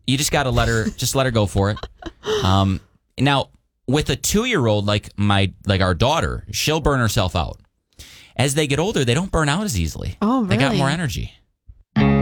you just got to let her go for it. Now, with a 2-year-old like our daughter, she'll burn herself out. As they get older, they don't burn out as easily. Oh, really? They got more energy.